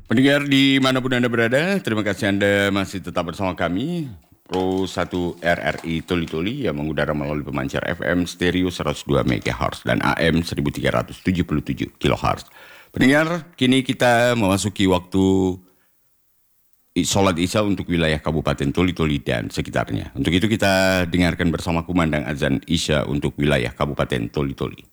Pendengar dimanapun Anda berada, terima kasih Anda masih tetap bersama kami. Pro 1 RRI Toli-Toli yang mengudara melalui pemancar FM stereo 102 MHz dan AM 1377 kHz. Pendengar, kini kita memasuki waktu sholat Isya untuk wilayah Kabupaten Toli-Toli dan sekitarnya. Untuk itu kita dengarkan bersama kumandang azan Isya untuk wilayah Kabupaten Toli-Toli.